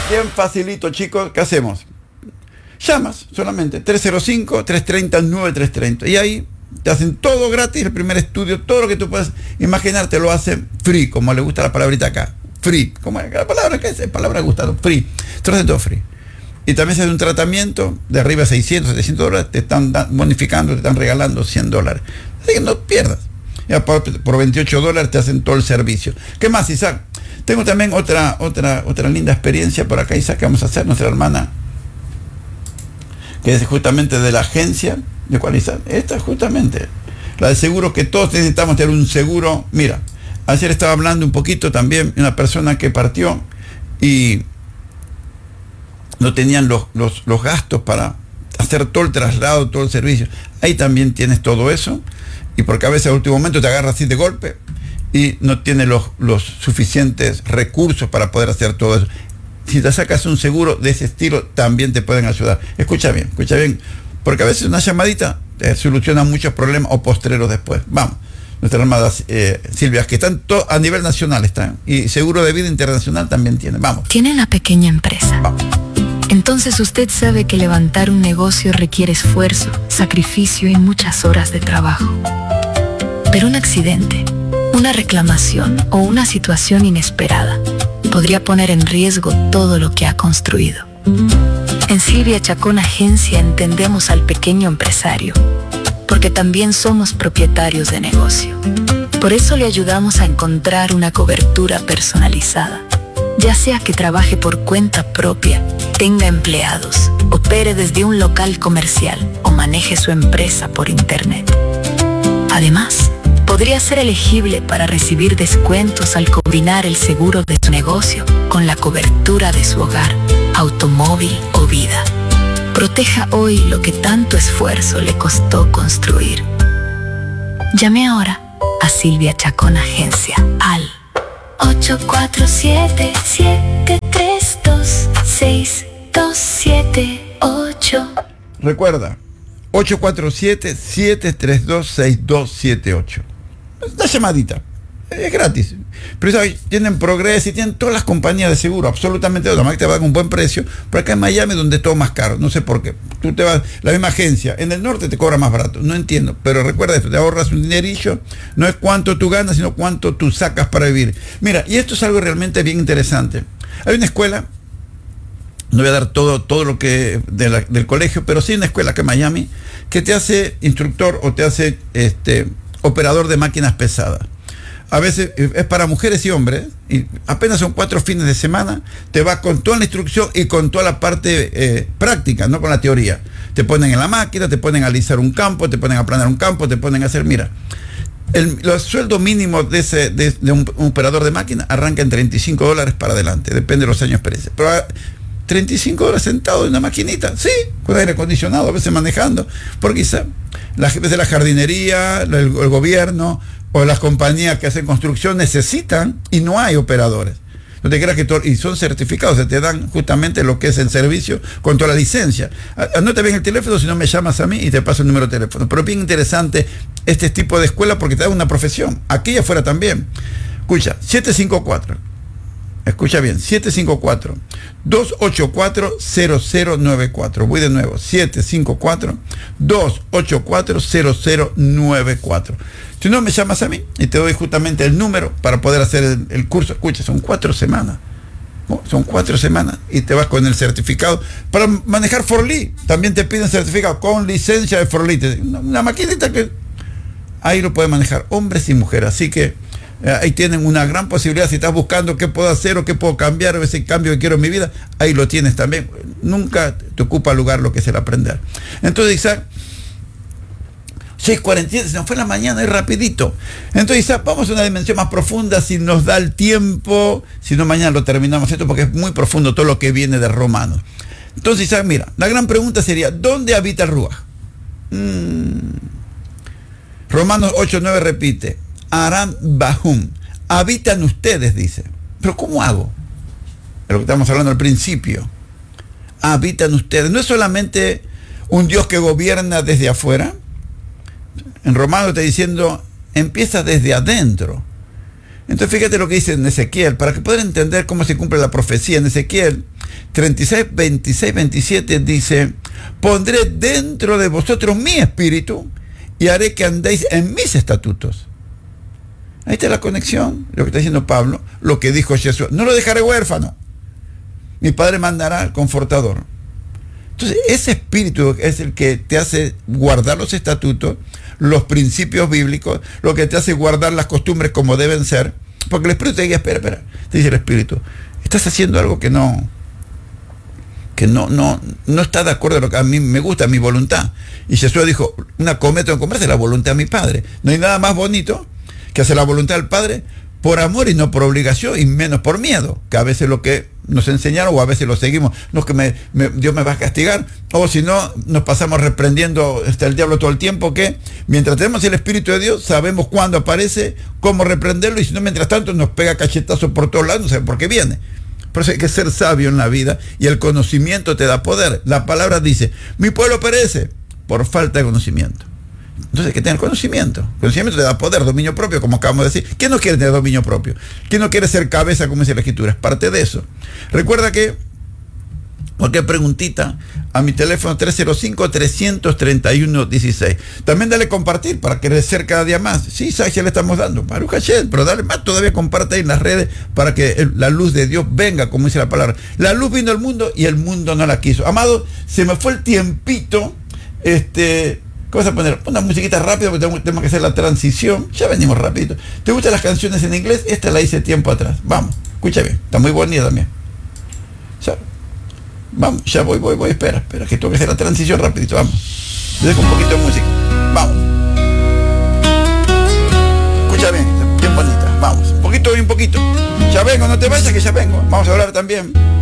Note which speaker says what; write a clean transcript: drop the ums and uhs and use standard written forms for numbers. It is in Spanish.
Speaker 1: Bien facilito, chicos. ¿Qué hacemos? Llamas solamente 305-330-9330 y ahí te hacen todo gratis, el primer estudio, todo lo que tú puedas imaginar te lo hacen free, como le gusta la palabrita acá, free, como la palabra que es palabra gustado, free, te lo hacen todo free. Y también se hace un tratamiento de arriba de $600-$700, te están bonificando, te están regalando $100. Así que no pierdas. Ya por $28 te hacen todo el servicio. ¿Qué más, Isaac? Tengo también otra linda experiencia por acá, Isaac, que vamos a hacer, nuestra hermana, que es justamente de la agencia. ¿De cuál, Isaac? Esta es justamente la de seguro, que todos necesitamos tener un seguro. Mira, ayer estaba hablando un poquito también de una persona que partió y no tenían los gastos para hacer todo el traslado, todo el servicio. Ahí también tienes todo eso, y porque a veces al último momento te agarras así de golpe y no tienes los suficientes recursos para poder hacer todo eso. Si te sacas un seguro de ese estilo, también te pueden ayudar. Escucha bien, porque a veces una llamadita te soluciona muchos problemas o postreros después. Vamos, nuestra hermana Silvia, que están a nivel nacional, están, y seguro de vida internacional también tiene. Vamos.
Speaker 2: Tiene una pequeña empresa.
Speaker 1: Vamos.
Speaker 2: Entonces usted sabe que levantar un negocio requiere esfuerzo, sacrificio y muchas horas de trabajo. Pero un accidente, una reclamación o una situación inesperada podría poner en riesgo todo lo que ha construido. En Silvia Chacón Agencia entendemos al pequeño empresario, porque también somos propietarios de negocio. Por eso le ayudamos a encontrar una cobertura personalizada, ya sea que trabaje por cuenta propia, tenga empleados, opere desde un local comercial o maneje su empresa por internet. Además, podría ser elegible para recibir descuentos al combinar el seguro de su negocio con la cobertura de su hogar, automóvil o vida. Proteja hoy lo que tanto esfuerzo le costó construir. Llame ahora a Silvia Chacón Agencia al 847-732-6278.
Speaker 1: Recuerda, 847-732-6278. Una llamadita, es gratis. Pero ¿sabes? Tienen Progress y tienen todas las compañías de seguro, absolutamente todas. Además que te van a un buen precio, pero acá en Miami donde todo más caro, no sé por qué. Tú te vas, la misma agencia, en el norte te cobra más barato, no entiendo, pero recuerda esto, te ahorras un dinerillo, no es cuánto tú ganas, sino cuánto tú sacas para vivir. Mira, y esto es algo realmente bien interesante. Hay una escuela, no voy a dar todo lo que del colegio, pero sí una escuela acá en Miami que te hace instructor o te hace operador de máquinas pesadas. A veces es para mujeres y hombres, y apenas son 4 fines de semana, te vas con toda la instrucción y con toda la parte práctica, no con la teoría. Te ponen en la máquina, te ponen a alisar un campo, te ponen a aplanar un campo, te ponen a hacer, mira, los sueldos mínimos de un operador de máquina arranca en $35 para adelante, depende de los años de experiencia. Pero $35 sentado en una maquinita, sí, con aire acondicionado, a veces manejando, porque quizá desde la jardinería, el gobierno o las compañías que hacen construcción necesitan y no hay operadores. No te creas que y son certificados, se te dan justamente lo que es el servicio con toda la licencia. No te ven el teléfono, si no me llamas a mí y te paso el número de teléfono. Pero bien interesante este tipo de escuela porque te da una profesión. Aquí afuera también. Escucha, 754. Escucha bien, 754-284-0094. Voy de nuevo, 754-284-0094. Si no, me llamas a mí y te doy justamente el número para poder hacer el curso. Escucha, son 4 semanas. Son 4 semanas y te vas con el certificado. Para manejar Forlí, también te piden certificado con licencia de Forlí. Una maquinita que ahí lo pueden manejar hombres y mujeres. Así que ahí tienen una gran posibilidad. Si estás buscando qué puedo hacer o qué puedo cambiar, o ese cambio que quiero en mi vida, ahí lo tienes también. Nunca te ocupa lugar lo que es el aprender. Entonces, Isaac, 6:47, se nos fue la mañana, es rapidito. Entonces, Isaac, vamos a una dimensión más profunda si nos da el tiempo. Si no, mañana lo terminamos esto porque es muy profundo todo lo que viene de Romanos. Entonces, Isaac, mira, la gran pregunta sería, ¿dónde habita el Ruaj? Romanos 8:9 repite, Aram Bahum, habitan ustedes, dice. Pero ¿cómo hago? Es lo que estamos hablando al principio. Habitan ustedes. No es solamente un Dios que gobierna desde afuera. En Romanos está diciendo, empieza desde adentro. Entonces fíjate lo que dice en Ezequiel, para que puedan entender cómo se cumple la profecía. En Ezequiel 36, 26, 27 dice: pondré dentro de vosotros mi espíritu y haré que andéis en mis estatutos. Ahí está la conexión, lo que está diciendo Pablo, lo que dijo Jesús: no lo dejaré huérfano, mi Padre mandará al Confortador. Entonces ese espíritu es el que te hace guardar los estatutos, los principios bíblicos, lo que te hace guardar las costumbres como deben ser, porque el espíritu te dice: espera, te dice el espíritu, estás haciendo algo que no está de acuerdo a lo que a mí me gusta, a mi voluntad. Y Jesús dijo: una cometa en comerse la voluntad de mi Padre. No hay nada más bonito que hacer la voluntad del Padre por amor y no por obligación, y menos por miedo, que a veces lo que nos enseñaron, o a veces lo seguimos, no es que Dios me va a castigar, o si no, nos pasamos reprendiendo el diablo todo el tiempo, que mientras tenemos el Espíritu de Dios, sabemos cuándo aparece, cómo reprenderlo, y si no, mientras tanto, nos pega cachetazos por todos lados, no sabe por qué viene. Por eso hay que ser sabio en la vida, y el conocimiento te da poder. La palabra dice: mi pueblo perece por falta de conocimiento. Entonces hay que tener conocimiento. Conocimiento te da poder, dominio propio, como acabamos de decir. ¿Quién no quiere tener dominio propio? ¿Quién no quiere ser cabeza, como dice la Escritura? Es parte de eso. Recuerda que cualquier preguntita a mi teléfono 305-331-16. También dale compartir para crecer cada día más. Sí, ¿sabes qué le estamos dando? Baruch Hashem, pero dale más todavía, comparte ahí en las redes para que la luz de Dios venga, como dice la palabra. La luz vino al mundo y el mundo no la quiso. Amado, se me fue el tiempito. ¿Qué vas a poner? Una musiquita rápida porque tenemos que hacer la transición. Ya venimos rapidito. ¿Te gustan las canciones en inglés? Esta la hice tiempo atrás. Vamos, escucha bien. Está muy bonita también. Ya, vamos, ya voy. Espera, que tengo que hacer la transición rapidito. Vamos. Le dejo un poquito de música. Vamos. Escucha bien, bien bonita. Vamos. Un poquito. Ya vengo, no te vayas que ya vengo. Vamos a hablar también